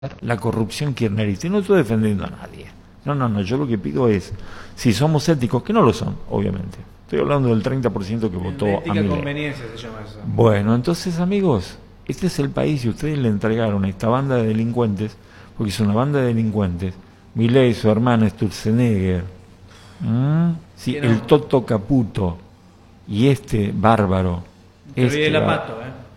la corrupción kirchnerista. Y no estoy defendiendo a nadie. No, yo lo que pido es, si somos éticos, que no lo son, obviamente. Estoy hablando del 30% que votó a Milei. Conveniencia se llama eso. Bueno, entonces, amigos, este es el país y ustedes le entregaron a esta banda de delincuentes, porque es una banda de delincuentes, Milei, su hermana Sturzenegger, sí, no? el Toto Caputo y este bárbaro. Te olvidé la pato,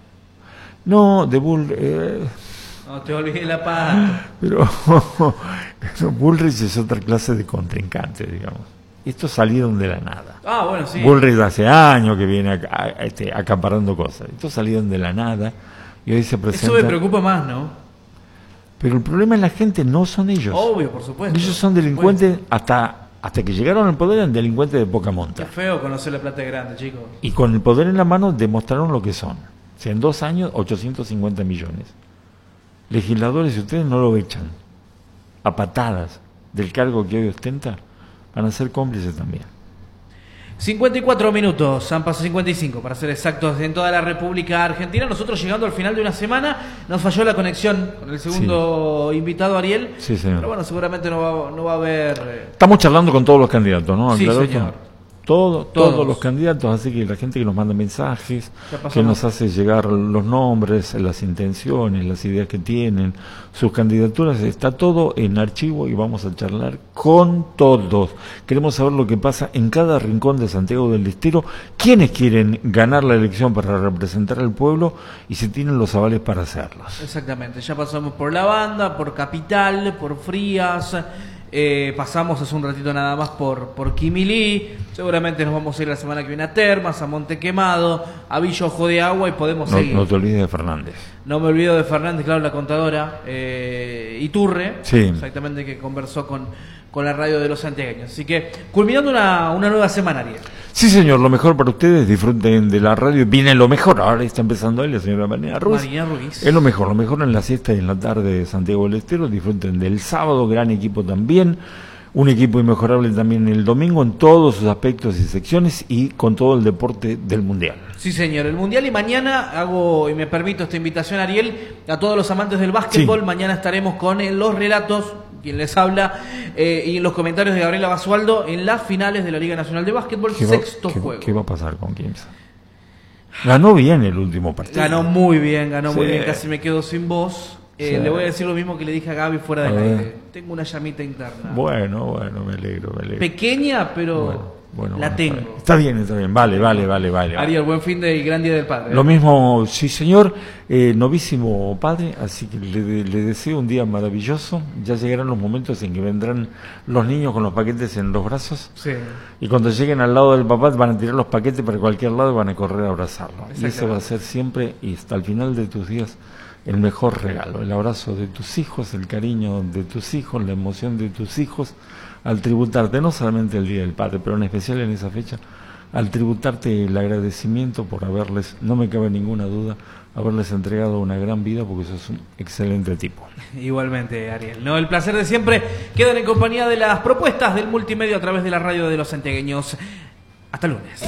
No, de Bull... No te olvides la pato. Pero Bullrich es otra clase de contrincante, digamos. Estos salieron de la nada. Ah, bueno, sí. Bullrich hace años que viene acaparando cosas. Estos salieron de la nada y hoy se presentan. Eso me preocupa más, ¿no? Pero el problema es la gente, no son ellos. Obvio, por supuesto. Ellos son delincuentes hasta que llegaron al poder, eran delincuentes de poca monta. Qué feo conocer la plata grande, chicos. Y con el poder en la mano demostraron lo que son. O sea, en 2 años, 850 millones. Legisladores, si ustedes no lo echan a patadas del cargo que hoy ostenta, van a ser cómplices también. 54 minutos, han pasado 55 para ser exactos en toda la República Argentina. Nosotros llegando al final de una semana, nos falló la conexión con el segundo invitado, Ariel. Sí, señor. Pero bueno, seguramente no va a haber... Estamos charlando con todos los candidatos, ¿no? Sí, Claro, señor. Todos los candidatos, así que la gente que nos manda mensajes, que nos hace llegar los nombres, las intenciones, las ideas que tienen, sus candidaturas, está todo en archivo y vamos a charlar con todos. Queremos saber lo que pasa en cada rincón de Santiago del Estero, quiénes quieren ganar la elección para representar al pueblo y si tienen los avales para hacerlos. Exactamente, ya pasamos por La Banda, por Capital, por Frías... pasamos hace un ratito nada más por Quimilí, seguramente nos vamos a ir la semana que viene a Termas, a Monte Quemado, a Villa Ojo de Agua y podemos seguir. No te olvides de Fernández. No me olvido de Fernández, claro, la contadora, Iturre, sí. Exactamente, que conversó con la radio de los santiagueños. Así que, culminando una nueva semana, Ariel. Sí, señor, lo mejor para ustedes, disfruten de la radio, viene lo mejor, ahora está empezando ahí la señora Marina Ruiz. Es lo mejor en la siesta y en la tarde de Santiago del Estero, disfruten del sábado, gran equipo también, un equipo inmejorable también el domingo en todos sus aspectos y secciones y con todo el deporte del Mundial. Sí, señor, el Mundial y mañana hago, y me permito esta invitación, Ariel, a todos los amantes del básquetbol, sí. Mañana estaremos con los relatos, quien les habla, y en los comentarios de Gabriela Basualdo en las finales de la Liga Nacional de Básquetbol, sexto juego. ¿Qué va a pasar con Quimsa? Ganó bien el último partido. Ganó muy bien, casi me quedo sin voz. Le voy a decir lo mismo que le dije a Gaby fuera del aire. Tengo una llamita interna. Bueno, me alegro. Pequeña, pero la tengo. Está bien. Vale. Ariel, buen fin de y gran día del padre. Lo mismo, sí señor, novísimo padre, así que le deseo un día maravilloso. Ya llegarán los momentos en que vendrán los niños con los paquetes en los brazos. Sí. Y cuando lleguen al lado del papá van a tirar los paquetes para cualquier lado y van a correr a abrazarlo. Y eso va a ser siempre y hasta el final de tus días el mejor regalo, el abrazo de tus hijos, el cariño de tus hijos, la emoción de tus hijos, al tributarte, no solamente el Día del Padre, pero en especial en esa fecha, al tributarte el agradecimiento por haberles, no me cabe ninguna duda, haberles entregado una gran vida, porque sos un excelente tipo. Igualmente, Ariel. El placer de siempre. Quedan en compañía de las propuestas del multimedia a través de la radio de los santiagueños. Hasta el lunes.